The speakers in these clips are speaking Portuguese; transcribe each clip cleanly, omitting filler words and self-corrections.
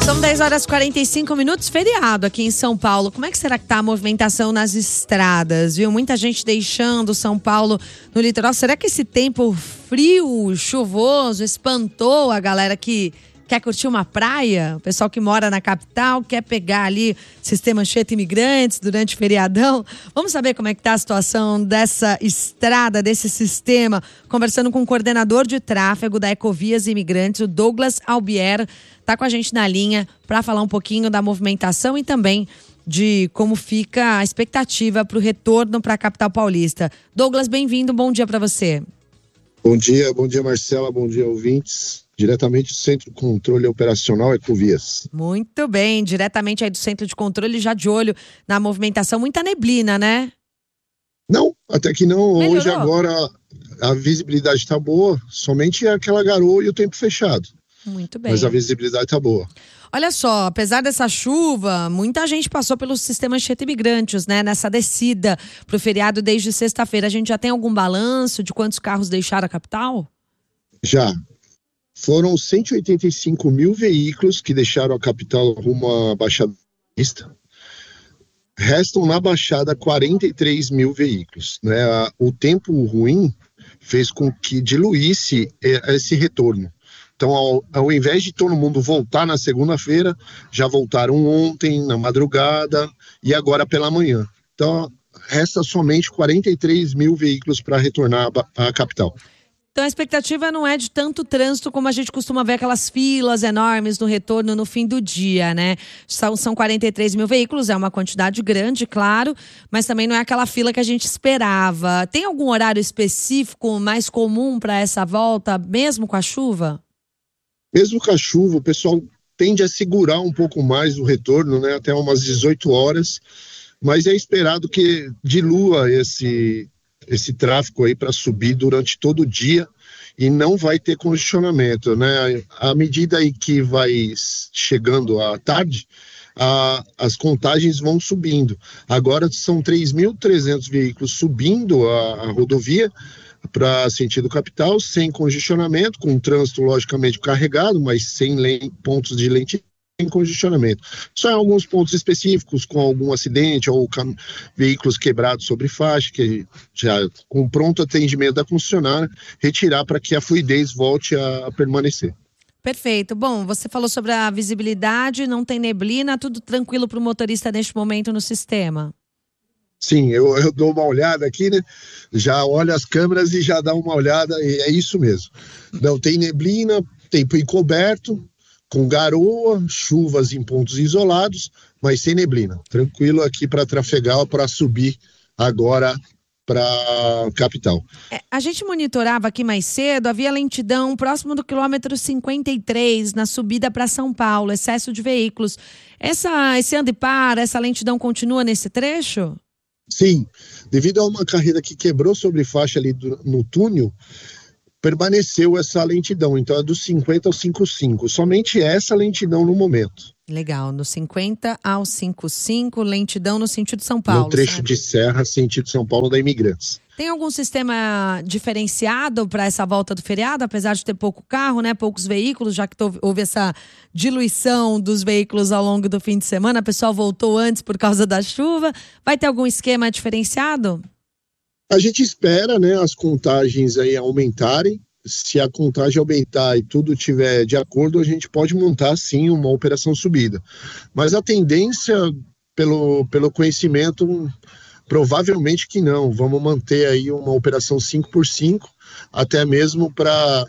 São 10 horas e 45 minutos, feriado aqui em São Paulo. Como é que será que tá a movimentação nas estradas, viu? Muita gente deixando São Paulo no litoral. Será que esse tempo frio, chuvoso, espantou a galera que quer curtir uma praia? O pessoal que mora na capital quer pegar ali sistema Anchieta Imigrantes durante o feriadão. Vamos saber como é que tá a situação dessa estrada, desse sistema, conversando com o coordenador de tráfego da Ecovias Imigrantes, o Douglas Albier. Está com a gente na linha para falar um pouquinho da movimentação e também de como fica a expectativa para o retorno para a capital paulista. Douglas, bem-vindo, bom dia para você. Bom dia Marcela, bom dia ouvintes. Diretamente do Centro de Controle Operacional Ecovias. Muito bem, diretamente aí do Centro de Controle, já de olho na movimentação. Muita neblina, né? Não, até que não. Melhorou. Hoje agora a visibilidade está boa, somente aquela garoa e o tempo fechado. Muito bem. Mas a visibilidade está boa. Olha só, apesar dessa chuva, muita gente passou pelo sistema Anchieta Imigrantes, né? Nessa descida para o feriado desde sexta-feira. A gente já tem algum balanço de quantos carros deixaram a capital? Já. Foram 185 mil veículos que deixaram a capital rumo à Baixada Paulista. Restam na Baixada 43 mil veículos, né? O tempo ruim fez com que diluísse esse retorno. Então, ao invés de todo mundo voltar na segunda-feira, já voltaram ontem, na madrugada e agora pela manhã. Então, resta somente 43 mil veículos para retornar à capital. Então a expectativa não é de tanto trânsito como a gente costuma ver aquelas filas enormes no retorno no fim do dia, né? São 43 mil veículos, é uma quantidade grande, claro, mas também não é aquela fila que a gente esperava. Tem algum horário específico mais comum para essa volta, mesmo com a chuva? Mesmo com a chuva, o pessoal tende a segurar um pouco mais o retorno, né? Até umas 18 horas, mas é esperado que dilua esse tráfego aí para subir durante todo o dia e não vai ter congestionamento, né? À medida aí que vai chegando à tarde, as contagens vão subindo. Agora são 3.300 veículos subindo a rodovia para sentido capital, sem congestionamento, com o trânsito logicamente carregado, mas sem pontos de lentidão. Em congestionamento. Só em alguns pontos específicos, com algum acidente ou veículos quebrados sobre faixa, que já com pronto atendimento da concessionária, retirar para que a fluidez volte a permanecer. Perfeito. Bom, você falou sobre a visibilidade, não tem neblina, tudo tranquilo para o motorista neste momento no sistema? Sim, eu dou uma olhada aqui, né? Já olho as câmeras e já dá uma olhada, e é isso mesmo. Não tem neblina, tempo encoberto, com garoa, chuvas em pontos isolados, mas sem neblina. Tranquilo aqui para trafegar, para subir agora para a capital. A gente monitorava aqui mais cedo, havia lentidão próximo do quilômetro 53 na subida para São Paulo, excesso de veículos. Esse anda e para, essa lentidão continua nesse trecho? Sim, devido a uma carreira que quebrou sobre faixa ali no túnel, permaneceu essa lentidão, então é do 50 ao 55, somente essa lentidão no momento. Legal, do 50 ao 55, lentidão no sentido de São Paulo. No trecho de serra, sentido São Paulo da Imigrantes. Tem algum sistema diferenciado para essa volta do feriado, apesar de ter pouco carro, né, poucos veículos, já que houve essa diluição dos veículos ao longo do fim de semana, o pessoal voltou antes por causa da chuva, vai ter algum esquema diferenciado? A gente espera, né, as contagens aí aumentarem. Se a contagem aumentar e tudo estiver de acordo, a gente pode montar, sim, uma operação subida. Mas a tendência, pelo conhecimento, provavelmente que não. Vamos manter aí uma operação 5x5, até mesmo para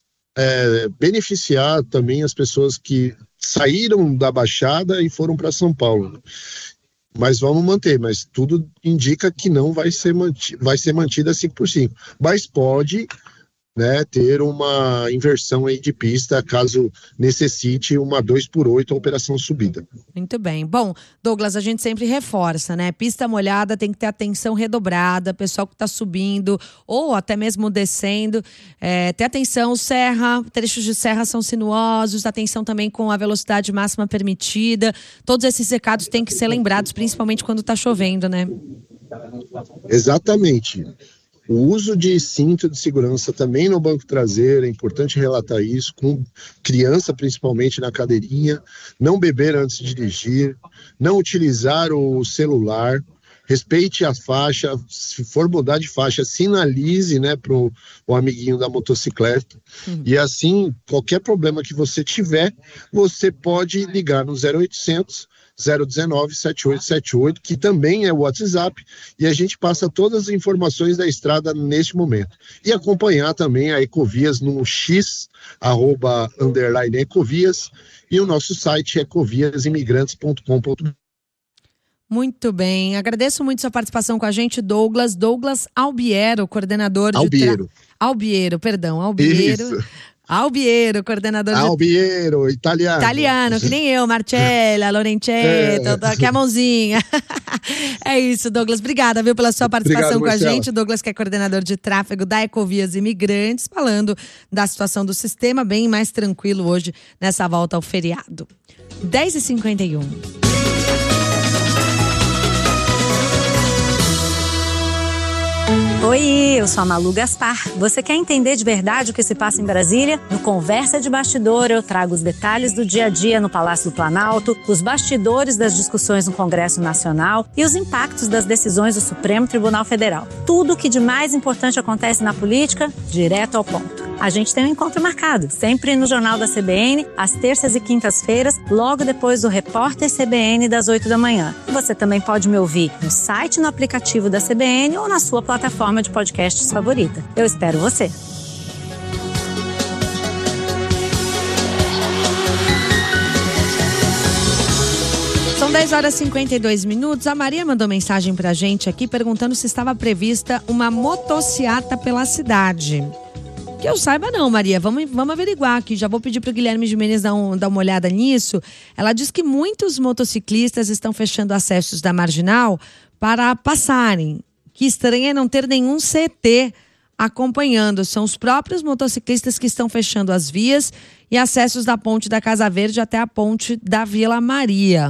beneficiar também as pessoas que saíram da Baixada e foram para São Paulo. Mas vamos manter, mas tudo indica que não vai ser mantida 5x5. Mas pode, né, ter uma inversão aí de pista, caso necessite uma 2x8 a operação subida. Muito bem. Bom, Douglas, a gente sempre reforça, né? Pista molhada tem que ter atenção redobrada, pessoal que está subindo ou até mesmo descendo, ter atenção, serra, trechos de serra são sinuosos, atenção também com a velocidade máxima permitida. Todos esses recados têm que ser lembrados, principalmente quando está chovendo, né? Exatamente. O uso de cinto de segurança também no banco traseiro, é importante relatar isso, com criança principalmente na cadeirinha, não beber antes de dirigir, não utilizar o celular, respeite a faixa, se for mudar de faixa, sinalize, né, para o amiguinho da motocicleta. E assim, qualquer problema que você tiver, você pode ligar no 0800 019 7878, que também é o WhatsApp, e a gente passa todas as informações da estrada neste momento. E acompanhar também a Ecovias no x@_Ecovias, e o nosso site é ecoviasimigrantes.com.br. Muito bem, agradeço muito sua participação com a gente, Douglas Albiero, coordenador de... Albiero. Isso. Albiero, coordenador de... Albiero, italiano, que nem eu, Marcella, Lorencetto, aqui a mãozinha. É isso, Douglas, obrigada, viu, pela sua participação com a gente. Douglas, que é coordenador de tráfego da Ecovias Imigrantes, falando da situação do sistema, bem mais tranquilo hoje, nessa volta ao feriado. 10h51. Oi, eu sou a Malu Gaspar. Você quer entender de verdade o que se passa em Brasília? No Conversa de Bastidor eu trago os detalhes do dia a dia no Palácio do Planalto, os bastidores das discussões no Congresso Nacional e os impactos das decisões do Supremo Tribunal Federal. Tudo o que de mais importante acontece na política, direto ao ponto. A gente tem um encontro marcado, sempre no Jornal da CBN, às terças e quintas-feiras, logo depois do Repórter CBN das 8 da manhã. Você também pode me ouvir no site, no aplicativo da CBN ou na sua plataforma de podcasts favorita. Eu espero você. São 10h52. A Maria mandou mensagem pra gente aqui perguntando se estava prevista uma motociata pela cidade. Que eu saiba não, Maria, vamos averiguar aqui, já vou pedir para o Guilherme Gimenez dar uma olhada nisso. Ela diz que muitos motociclistas estão fechando acessos da Marginal para passarem. Que estranho é não ter nenhum CT acompanhando, são os próprios motociclistas que estão fechando as vias e acessos da ponte da Casa Verde até a ponte da Vila Maria.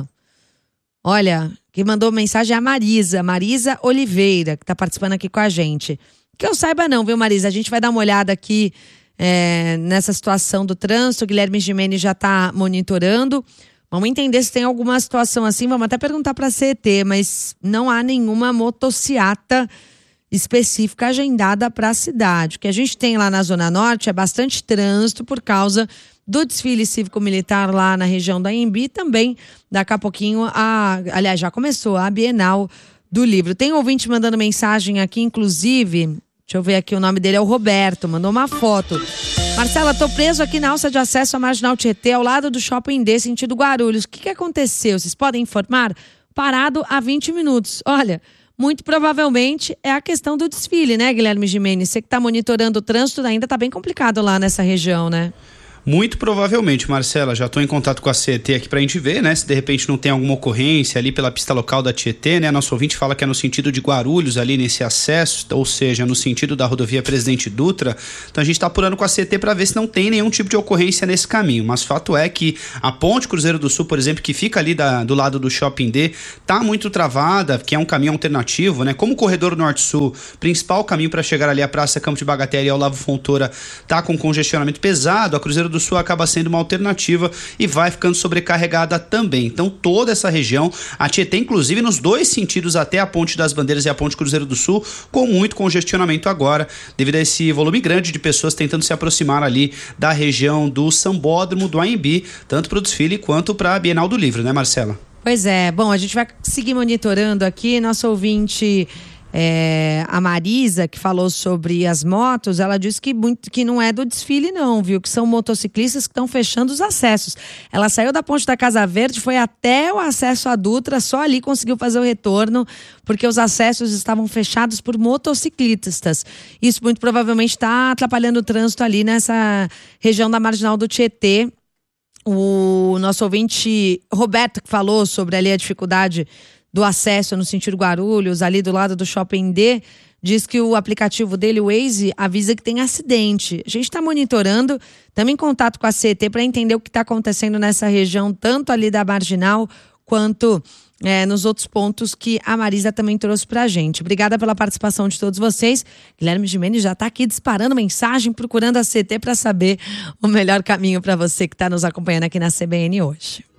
Olha, quem mandou mensagem é a Marisa Oliveira, que está participando aqui com a gente. Que eu saiba não, viu, Marisa? A gente vai dar uma olhada aqui nessa situação do trânsito. O Guilherme Gimenez já está monitorando. Vamos entender se tem alguma situação assim. Vamos até perguntar para a CET, mas não há nenhuma motociata específica agendada para a cidade. O que a gente tem lá na Zona Norte é bastante trânsito por causa do desfile cívico-militar lá na região da Anhembi e também, daqui a pouquinho, aliás, já começou a Bienal do Livro. Tem um ouvinte mandando mensagem aqui, inclusive... Deixa eu ver aqui, o nome dele é o Roberto, mandou uma foto. Marcela, tô preso aqui na alça de acesso à Marginal Tietê, ao lado do Shopping D, sentido Guarulhos. O que aconteceu? Vocês podem informar? Parado há 20 minutos. Olha, muito provavelmente é a questão do desfile, né, Guilherme Gimenez? Você que tá monitorando o trânsito, ainda tá bem complicado lá nessa região, né? Muito provavelmente, Marcela, já estou em contato com a CET aqui para a gente ver, né, se de repente não tem alguma ocorrência ali pela pista local da Tietê, né, nosso ouvinte fala que é no sentido de Guarulhos ali nesse acesso, ou seja, no sentido da rodovia Presidente Dutra, então a gente está apurando com a CET para ver se não tem nenhum tipo de ocorrência nesse caminho, mas fato é que a ponte Cruzeiro do Sul, por exemplo, que fica ali do lado do Shopping D, tá muito travada, que é um caminho alternativo, né, como o corredor Norte-Sul, principal caminho para chegar ali à Praça Campo de Bagatelle e ao Lavo Fontoura, tá com congestionamento pesado, a Cruzeiro do Sul acaba sendo uma alternativa e vai ficando sobrecarregada também. Então toda essa região, a Tietê inclusive nos dois sentidos até a Ponte das Bandeiras e a Ponte Cruzeiro do Sul, com muito congestionamento agora, devido a esse volume grande de pessoas tentando se aproximar ali da região do Sambódromo do Anhembi, tanto para o desfile quanto para a Bienal do Livro, né, Marcela? Pois é, bom, a gente vai seguir monitorando aqui, nosso ouvinte... a Marisa, que falou sobre as motos, ela disse que não é do desfile não, viu? Que são motociclistas que estão fechando os acessos. Ela saiu da ponte da Casa Verde, foi até o acesso à Dutra, só ali conseguiu fazer o retorno, porque os acessos estavam fechados por motociclistas. Isso muito provavelmente está atrapalhando o trânsito ali nessa região da Marginal do Tietê. O nosso ouvinte Roberto, que falou sobre ali a dificuldade do acesso no sentido Guarulhos, ali do lado do Shopping D, diz que o aplicativo dele, o Waze, avisa que tem acidente. A gente está monitorando, estamos em contato com a CET para entender o que está acontecendo nessa região, tanto ali da Marginal quanto nos outros pontos que a Marisa também trouxe pra gente. Obrigada pela participação de todos vocês. Guilherme Gimenez já tá aqui disparando mensagem, procurando a CT para saber o melhor caminho para você que está nos acompanhando aqui na CBN hoje.